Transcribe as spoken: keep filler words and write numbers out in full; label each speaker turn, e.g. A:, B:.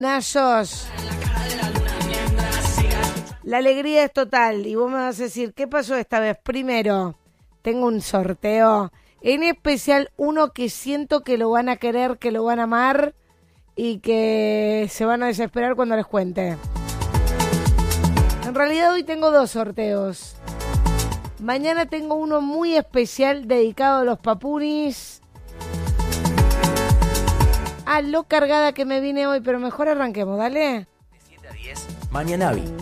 A: Nayos. La alegría es total y vos me vas a decir, ¿qué pasó esta vez? Primero, tengo un sorteo, en especial uno que siento que lo van a querer, que lo van a amar y que se van a desesperar cuando les cuente. En realidad hoy tengo dos sorteos. Mañana tengo uno muy especial dedicado a los papunis. A lo cargada que me vine hoy, pero mejor arranquemos, dale.
B: De siete a diez, Mañanavi.